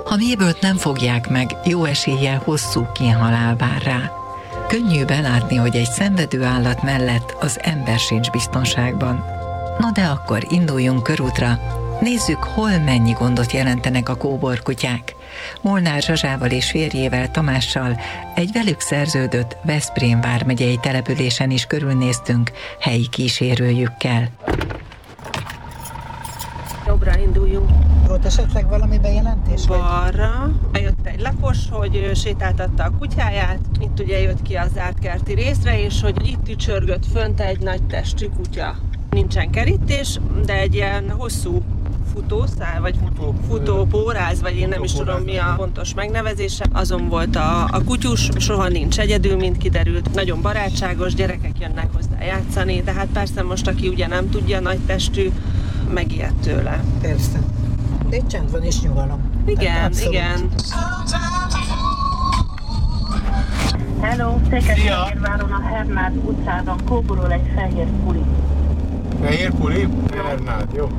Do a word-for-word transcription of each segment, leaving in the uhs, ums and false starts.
Ha mélyből nem fogják meg, jó eséllyel hosszú kínhalál vár rá. Könnyű belátni, hogy egy szenvedő állat mellett az ember sincs biztonságban. Na de akkor induljunk körútra, nézzük, hol mennyi gondot jelentenek a kóborkutyák. Molnár Zsazsával és férjével, Tamással egy velük szerződött Veszprém vármegyei településen is körülnéztünk helyi kísérőjükkel. Jobbra induljunk. Volt esetleg valami bejelentés? Balra. Eljött egy lakos, hogy sétáltatta a kutyáját. Itt ugye jött ki a zárt kerti részre, és hogy itt tücsörgött fönt egy nagy testű kutya. Nincsen kerítés, de egy ilyen hosszú futószál, vagy futó, futópóráz, vagy én nem is tudom mi a pontos megnevezése. Azon volt a, a kutyus, soha nincs egyedül, mint kiderült. Nagyon barátságos, gyerekek jönnek hozzá játszani, de hát persze most, aki ugye nem tudja, nagy testű, megijed tőle. Persze. De itt csend van és nyugalom. Igen, igen. Hello, Székesfehérváron a Hernád utcában kóborol egy fehér puli. Fehér puli? Hernád, jó.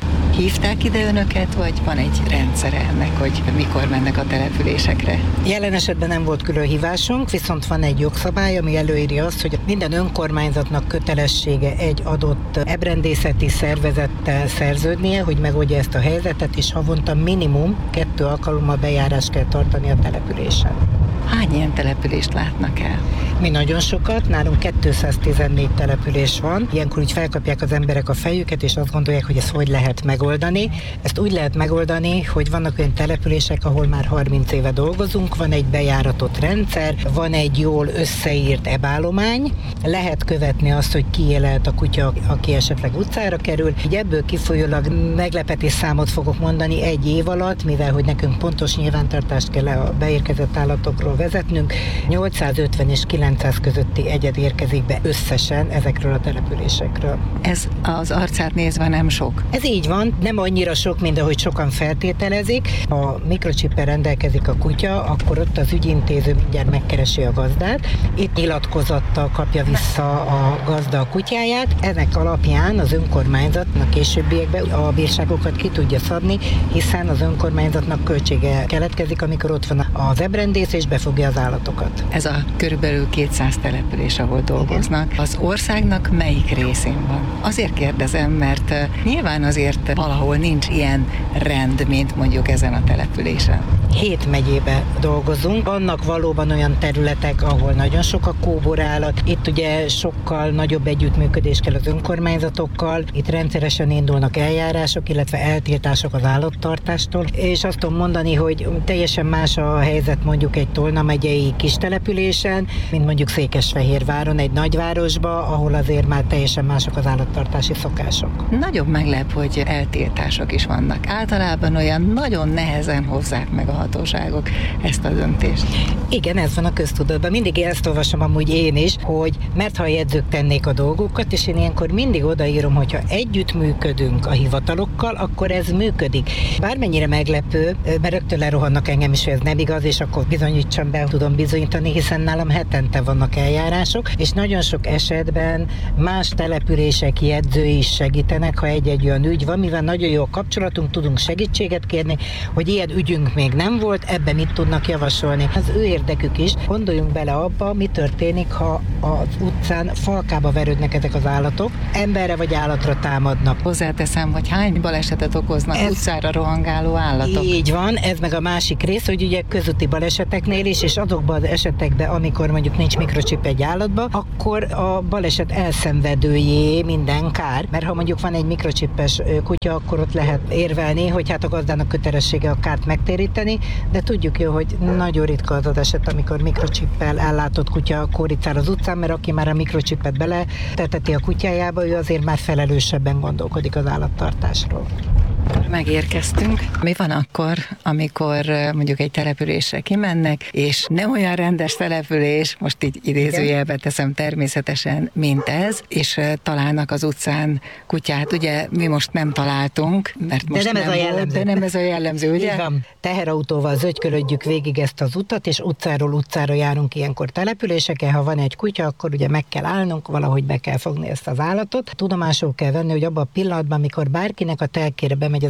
Hívták ide önöket, vagy van egy rendszere ennek, hogy mikor mennek a településekre? Jelen esetben nem volt külön hívásunk, viszont van egy jogszabály, ami előírja azt, hogy minden önkormányzatnak kötelessége egy adott ebrendészeti szervezettel szerződnie, hogy megoldja ezt a helyzetet, és havonta minimum kettő alkalommal bejárást kell tartani a településen. Hány ilyen települést látnak el? Mi nagyon sokat, nálunk kétszáztizennégy település van. Ilyenkor úgy felkapják az emberek a fejüket, és azt gondolják, hogy ezt hogy lehet megoldani. Ezt úgy lehet megoldani, hogy vannak olyan települések, ahol már harminc éve dolgozunk, van egy bejáratott rendszer, van egy jól összeírt ebállomány, lehet követni azt, hogy ki élelt a kutya, aki esetleg utcára kerül. Így ebből kifolyólag meglepetés számot fogok mondani egy év alatt, mivel hogy nekünk pontos nyilvántartást kell a beérkezett állatokról vezetnünk, nyolcszázötven és kilencszáz közötti egyed érkezik be összesen ezekről a településekről. Ez az arcát nézve nem sok? Ez így van, nem annyira sok, mint ahogy sokan feltételezik. Ha mikrocsippel rendelkezik a kutya, akkor ott az ügyintéző mindjárt megkeresi a gazdát. Itt nyilatkozattal kapja vissza a gazda a kutyáját. Ennek alapján az önkormányzatnak későbbiekben a bírságokat ki tudja szabni, hiszen az önkormányzatnak költsége keletkezik, amikor ott van az ebrendész és befogja az állatokat. Ez a körülbelül kétszáz település, ahol dolgoznak. Az országnak melyik részén van? Azért kérdezem, mert nyilván azért valahol nincs ilyen rend, mint mondjuk ezen a településen. Hét megyébe dolgozunk. Vannak valóban olyan területek, ahol nagyon sok a kóborállat. Itt ugye sokkal nagyobb együttműködés kell az önkormányzatokkal. Itt rendszeresen indulnak eljárások, illetve eltiltások az állattartástól. És azt tudom mondani, hogy teljesen más a helyzet mondjuk egy Tolna megyei kis településen, mint mondjuk Székesfehérváron, egy nagyvárosba, ahol azért már teljesen mások az állattartási szokások. Nagyon meglep, hogy eltiltások is vannak. Általában olyan nagyon nehezen hozzák meg a hatóságok ezt a döntést. Igen, ez van a köztudatban. Mindig ezt olvasom amúgy én is, hogy mert ha a jegyzők tennék a dolgokat, és én ilyenkor mindig odaírom, hogyha együttműködünk a hivatalokkal, akkor ez működik. Bármennyire meglepő, mert rögtön lerohannak engem is, hogy ez nem igaz, és akkor bizonyítsam be, tudom bizonyítani, hiszen nálam hetente vannak eljárások, és nagyon sok esetben más települések jegyzői is segítenek, ha egy-egy olyan ügy van, mivel nagyon jó a kapcsolatunk, tudunk segítséget kérni, hogy ilyen ügyünk még nem volt, ebben mit tudnak javasolni. Az ő érdekük is. Gondoljunk bele abba, mi történik, ha az utcán falkába verődnek ezek az állatok, emberre vagy állatra támadnak. Hozzáteszem, hogy hány balesetet okoznak ez utcára rohangáló állatok. Így van, ez meg a másik rész, hogy ugye közúti baleseteknél is, és azokban az esetekben, amikor mondjuk nincs mikrocsip egy állatban, akkor a baleset elszenvedőjé minden kár, mert ha mondjuk van egy mikrocsippes kutya, akkor ott lehet érvelni, hogy hát a gazdának kötelessége a kárt megtéríteni, de tudjuk jó, hogy nagyon ritka az az eset, amikor mikrocsippel ellátott kutya kóricál az utcán, mert aki már a mikrocsipet beleteteti a kutyájába, ő azért már felelősebben gondolkodik az állattartásról. Megérkeztünk. Mi van akkor, amikor mondjuk egy településre kimennek, és nem olyan rendes település, most így idézőjelbe teszem természetesen, mint ez, és találnak az utcán kutyát. Ugye mi most nem találtunk, mert most de nem, nem, ez a volt, de nem ez a jellemző, ugye? Így van. Teherautóval zögykölödjük végig ezt az utat, és utcáról utcára járunk ilyenkor településeken. Ha van egy kutya, akkor ugye meg kell állnunk, valahogy be kell fogni ezt az állatot. Tudomásul kell venni, hogy abban a pillanatban, amikor bárkinek a telkére bemegy ez a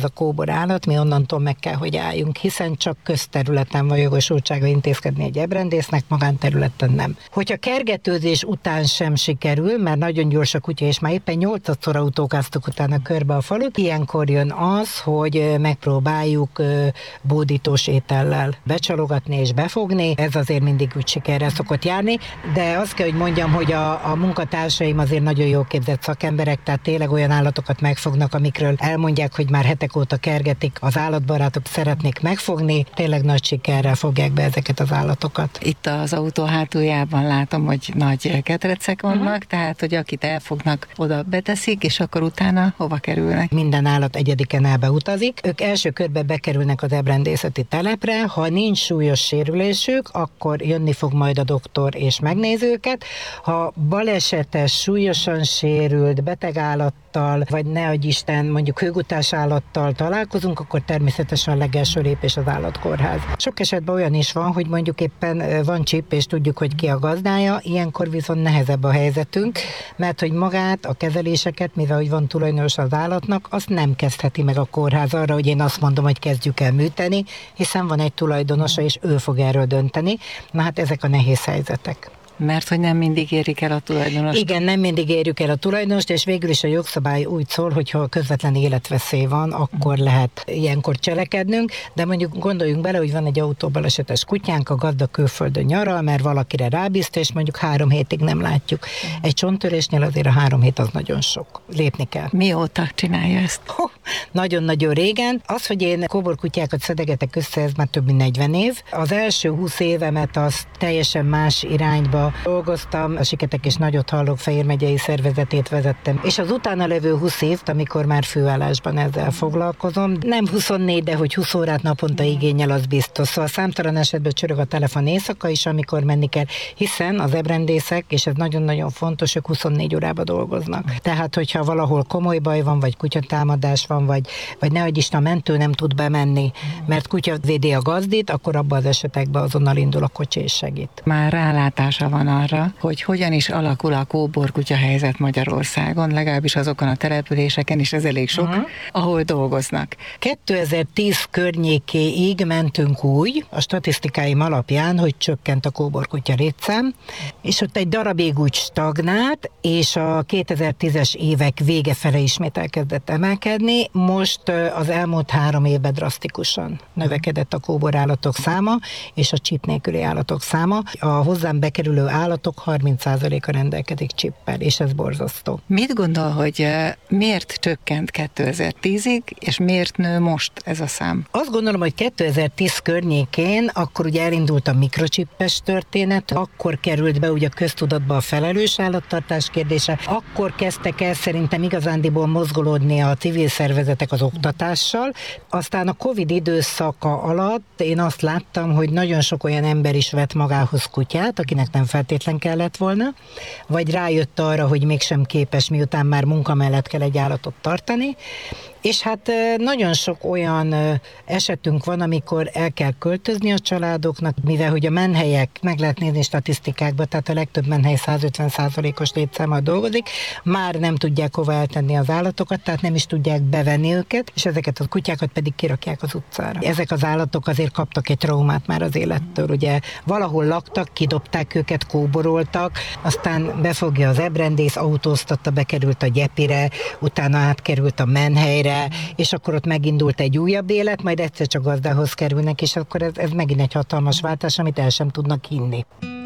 a kóbor állat, mi onnantól meg kell, hogy álljunk, hiszen csak közterületen van jogosultsága intézkedni egy ebrendésznek, magánterületen nem. Hogyha kergetőzés után sem sikerül, mert nagyon gyors a kutya, és már éppen nyolcadszor autókáztuk utána körbe a falut, ilyenkor jön az, hogy megpróbáljuk bódítós étellel becsalogatni és befogni. Ez azért mindig úgy sikerrel szokott járni, de azt kell, hogy mondjam, hogy a, a munkatársaim azért nagyon jól képzett szakemberek, tehát tényleg olyan állatokat megfognak, amikről elmondják, hogy már hetek óta kergetik, az állatbarátok szeretnék megfogni, tényleg nagy sikerrel fogják be ezeket az állatokat. Itt az autó hátuljában látom, hogy nagy ketrecek vannak, uh-huh. tehát, hogy akit elfognak, oda beteszik, és akkor utána hova kerülnek? Minden állat egyediken elbeutazik. Ők első körbe bekerülnek az ebrendészeti telepre, ha nincs súlyos sérülésük, akkor jönni fog majd a doktor és megnéz őket. Ha balesetes, súlyosan sérült, beteg állattal, vagy ne adj Isten, mondjuk hőgutás állattal találkozunk, akkor természetesen a legelső lépés az állatkórház. Sok esetben olyan is van, hogy mondjuk éppen van csip, és tudjuk, hogy ki a gazdája, ilyenkor viszont nehezebb a helyzetünk, mert hogy magát, a kezeléseket, mivel hogy van tulajdonos az állatnak, azt nem kezdheti meg a kórház arra, hogy én azt mondom, hogy kezdjük el műteni, hiszen van egy tulajdonosa, és ő fog erről dönteni. Na hát ezek a nehéz helyzetek. Mert hogy nem mindig érik el a tulajdonost. Igen, nem mindig érjük el a tulajdonost, és végül is a jogszabály úgy szól, hogy ha közvetlen életveszély van, akkor lehet ilyenkor cselekednünk, de mondjuk gondoljunk bele, hogy van egy autóbalesetes kutyánk, a gazda külföldön nyaral, mert valakire rábízta, és mondjuk három hétig nem látjuk. Egy csonttörésnél azért a három hét az nagyon sok. Lépni kell. Mióta csinálja ezt? Oh, nagyon-nagyon régen. Az, hogy én kóborkutyákat szedegetek össze, ez már több mint negyven év. Az első húsz évemet az teljesen más irányba dolgoztam, a Siketek és Nagyot Hallók Fejér megyei szervezetét vezettem, és az utána levő húsz évet, amikor már főállásban ezzel foglalkozom, nem huszonnégy, de hogy húsz órát naponta igényel, az biztos. Szóval számtalan esetben csörög a telefon éjszaka is, amikor menni kell, hiszen az ebrendészek, és ez nagyon-nagyon fontos, ők huszonnégy órában dolgoznak. Tehát, hogyha valahol komoly baj van, vagy kutyatámadás van, vagy, vagy nehogy Isten a mentő nem tud bemenni, mert kutya védi a gazdit, akkor abban az esetekben azonnal indul a kocsi és segít. Már rálátása van arra, hogy hogyan is alakul a kóborkutya helyzet Magyarországon, legalábbis azokon a településeken is, ez elég sok, uh-huh. ahol dolgoznak. kétezer-tíz környékéig mentünk úgy, a statisztikáim alapján, hogy csökkent a kóborkutya létszám, és ott egy darabig úgy stagnált, és a kétezer-tízes évek vége fele ismét elkezdett emelkedni, most az elmúlt három évben drasztikusan növekedett a kóborállatok száma, és a csip nélküli állatok száma. A hozzám bekerülő állatok harminc százaléka rendelkezik csippel, és ez borzasztó. Mit gondol, hogy miért csökkent kétezer-tízig, és miért nő most ez a szám? Azt gondolom, hogy kétezer-tíz környékén akkor ugye elindult a mikrocsippes történet, akkor került be ugye a köztudatba a felelős állattartás kérdése, akkor kezdtek el szerintem igazándiból mozgolódni a civil szervezetek az oktatással, aztán a Covid időszaka alatt én azt láttam, hogy nagyon sok olyan ember is vett magához kutyát, akinek nem feltétlen kellett volna, vagy rájött arra, hogy mégsem képes, miután már munka mellett kell egy állatot tartani, és hát nagyon sok olyan esetünk van, amikor el kell költözni a családoknak, mivel hogy a menhelyek, meg lehet nézni statisztikákba, tehát a legtöbb menhely százötven százalékos létszámmal dolgozik, már nem tudják hova eltenni az állatokat, tehát nem is tudják bevenni őket, és ezeket a kutyákat pedig kirakják az utcára. Ezek az állatok azért kaptak egy traumát már az élettől, ugye valahol laktak, kidobták őket, kóboroltak, aztán befogja az ebrendész, autóztatta, bekerült a gyepire, utána átkerült a menhelyre, és akkor ott megindult egy újabb élet, majd egyszer csak gazdához kerülnek, és akkor ez, ez megint egy hatalmas váltás, amit el sem tudnak hinni.